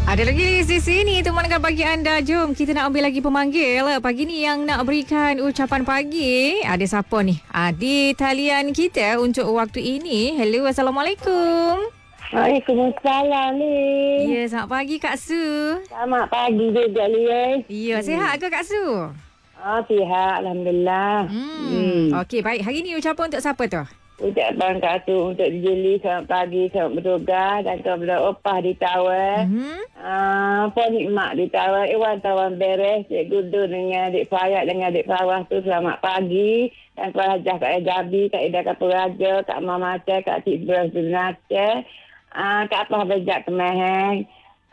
Ada lagi di sini temankan pagi anda. Jom kita nak ambil lagi pemanggil. Pagi ni yang nak berikan ucapan pagi. Ada siapa ni? Di talian kita untuk waktu ini. Hello, Assalamualaikum. Waalaikumsalam ni. Ya, selamat pagi Kak Su. Selamat pagi juga ni. Ya, sihat ke Kak Su? Sihat. Alhamdulillah. Okey, baik. Hari ni ucapan untuk siapa tu? Ucapan Kak Tu untuk dijeli selamat pagi, selamat bertugas dan kepada opah di Tawar. Penikmat di Tawar, Iwan Tawan beres, Cikgu Du dengan adik Fayat dengan adik Farah tu selamat pagi. Dan kepada Hajah Kak Jabi, Kak Ida Kapuraja, Kak Mama Aceh, Kak Cik Beras Bin Aceh, Kak Apah Bejak Kemeheng,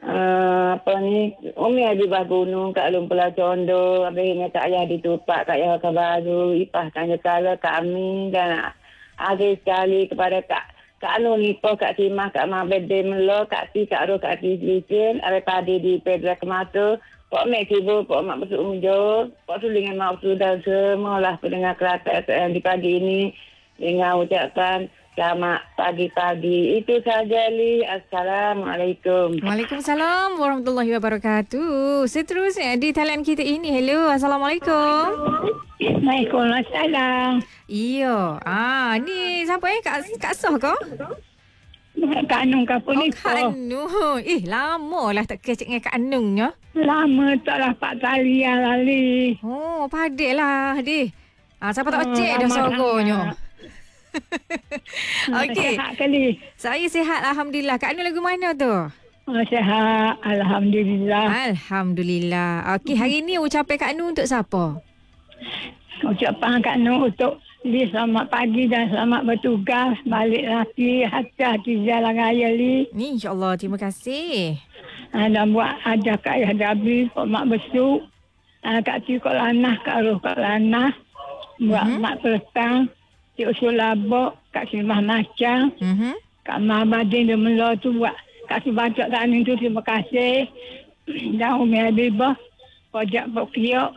Umi Habibah Gunung, Kak Lumpula Condo, habis ini Kak Ayah di Tupak, Kak Ayah Kabaru, Ipah Tanjung Kak Amin dan akhir sekali kepada Kak Anu Nipo, Kak Timah, Kak Mabede Melo, Kak Ti, Kak Ro, Kak Ti Licin, Arif Padi di Pedra Kematu, Pok Mek Kibu, Pok Mak Besuk Umjo, Pok Sulingan Mak Besuk dan semualah pendengar kereta SM di pagi ini dengan ucapkan selamat pagi-pagi. Itu saja Li. Assalamualaikum. Waalaikumsalam warahmatullahi wabarakatuh. Seterusnya di talian kita ini. Hello, Assalamualaikum. Waalaikumsalam. Iya. Ni siapa Kak Soh ke? Kak Anung Kapur ni. Kak Anung. Lama lah tak kecek dengan Kak Anungnya. Lama taklah Pak Talia lali. Oh, padek lah, Dih. Siapa tak cek dah sorogonya. Okey. Sehat kali. Saya sihat, Alhamdulillah. Kak Anung lagu mana tu? Sehat. Alhamdulillah. Alhamdulillah. Okey, hari ni ucapan Kak Anung untuk siapa? Ucapan Kak Anung untuk Li selamat pagi dan selamat bertugas. Balik lagi hati-hati jalan raya Li. InsyaAllah, terima kasih. Dan buat ajak Kak Ayah Dabi, Kak Mak Besuk, Kak Cik Kak Lanah, Kak Roh Kak Lanah, buat Mak Pertang, Cik Usul Labok, Kak Silmah Macang, Kak Mahabadin dan Melo tu buat Kak Subacok Kak Aning tu terima kasih. Dan Umi Habibah, Pojak Pok Kiok,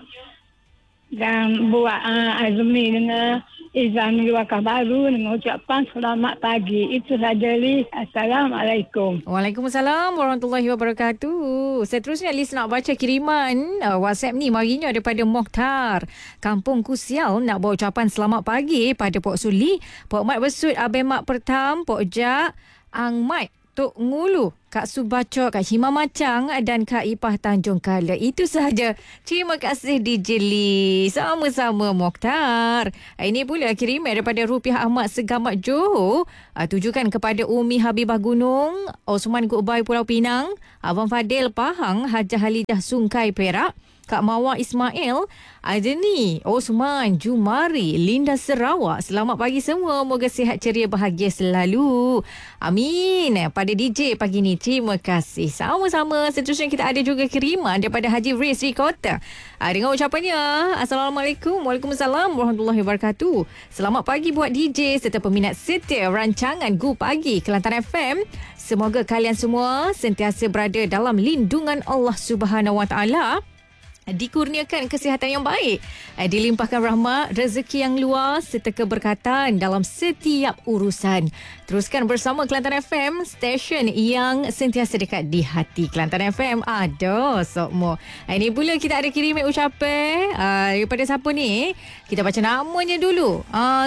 dan buat Azmi dengan Izan Wakah Baru dengan ucapan selamat pagi. Itu saja Li. Assalamualaikum. Waalaikumsalam warahmatullahi wabarakatuh. Seterusnya Liz nak baca kiriman WhatsApp ni marinya daripada Mokhtar, Kampung Kusial, nak bawa ucapan selamat pagi pada Pok Suli, Pok Mat Besut, Abang Mak Pertam, Pok Jak, Ang Mat, Tok Ngulu, Kak Subacok, Kak Hima Macang dan Kak Ipah Tanjung Kala. Itu sahaja. Terima kasih DJ Lee. Sama-sama Mokhtar. Ini pula kiriman daripada Rupiah Ahmad Segamat Johor. Tujukan kepada Umi Habibah Gunung, Osman Gubay Pulau Pinang, Abang Fadil Pahang, Hajah Halidah Sungkai Perak, Kak Mawar Ismail, Azani, Osman, Jumari, Linda Sarawak. Selamat pagi semua. Moga sihat ceria bahagia selalu. Amin. Pada DJ pagi ni, terima kasih. Sama-sama. Seterusnya kita ada juga kiriman daripada Haji Riz di Kota. Dengan ucapannya, Assalamualaikum. Waalaikumsalam warahmatullahi wabarakatuh. Selamat pagi buat DJ serta peminat setia rancangan Gu Pagi Kelantan FM. Semoga kalian semua sentiasa berada dalam lindungan Allah Subhanahu Wa Taala, dikurniakan kesihatan yang baik, dilimpahkan rahmat, rezeki yang luas serta keberkatan dalam setiap urusan. Teruskan bersama Kelantan FM, stesen yang sentiasa dekat di hati. Kelantan FM ada sokmo. Ini pula kita ada kiriman ucapan daripada siapa ni? Kita baca namanya dulu.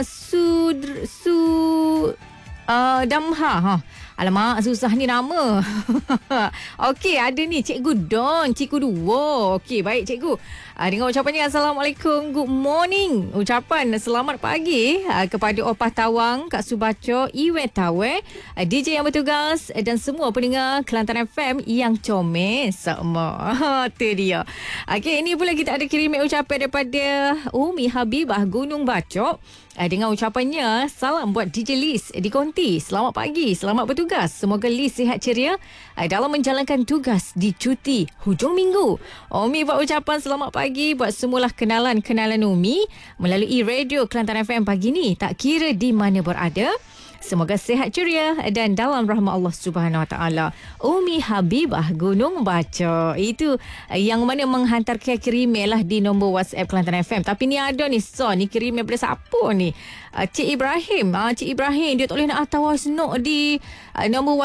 Damha. Alamak, susah ni nama. Okey, ada ni Cikgu Don, Cikgu Duo. Okey, baik Cikgu. Dengan ucapannya Assalamualaikum, good morning. Ucapan selamat pagi kepada Opah Tawang, Kak Subaco, Iwe Tawe, DJ yang bertugas dan semua pendengar Kelantan FM yang comel semua. Itu dia. Okey, ini pula kita ada kiriman ucapan daripada Umi Habibah Gunung Bacok. Dengan ucapannya, salam buat DJ Liz di Konti. Selamat pagi, selamat bertugas. Semoga Liz sihat ceria dalam menjalankan tugas di cuti hujung minggu. Umi buat ucapan selamat pagi buat semualah kenalan-kenalan Umi melalui radio Kelantan FM pagi ni. Tak kira di mana berada, semoga sihat ceria dan dalam rahmat Allah Subhanahu Wa Taala. Umi Habibah Gunung Baca. Itu yang mana menghantar kiriman lah di nombor WhatsApp Kelantan FM. Tapi ni ada ni ni kiriman daripada siapa ni? Cik Ibrahim. Cik Ibrahim dia tak boleh nak hantar voice note di nombor WhatsApp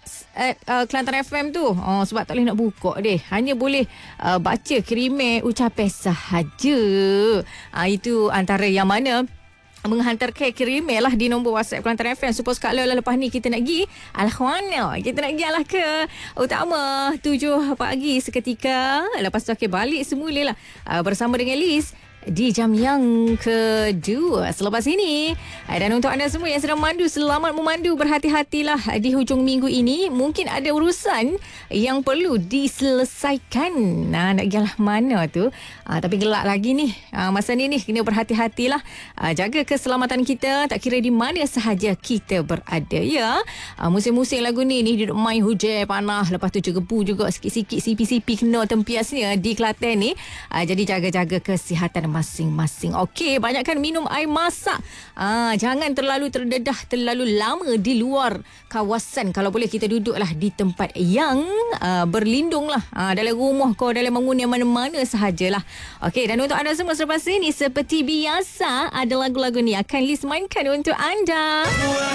Kelantan FM tu. Sebab tak boleh nak buka deh. Hanya boleh baca kiriman ucapan sahaja. Itu antara yang mana menghantar kiriman lah di nombor WhatsApp Kelantan FM. Suppose kalau lepas ni kita nak pergi Al-Khwana, kita nak pergi ke utama 7 pagi seketika. Lepas tu balik semula lah bersama dengan Liz di jam yang kedua selepas ini. Dan untuk anda semua yang sedang memandu, selamat memandu, berhati-hatilah di hujung minggu ini. Mungkin ada urusan yang perlu diselesaikan. Nak pergi mana tu, tapi gelap lagi ni. Masa ni kena berhati-hatilah. Jaga keselamatan kita, tak kira di mana sahaja kita berada, ya. Musim-musim lagu ni duduk main hujan panas, lepas tu gebu juga sikit-sikit, sipi-sipi kena tempiasnya di Kelantan ni. Jadi jaga-jaga kesihatan masing-masing. Okey, banyakkan minum air masak. Jangan terlalu terdedah terlalu lama di luar kawasan. Kalau boleh kita duduklah di tempat yang berlindung lah. Dalam rumah kau, dalam bangunan mana-mana sahajalah. Okey, dan untuk anda semua selepas ini, seperti biasa ada lagu-lagu ni akan Liz mainkan untuk anda.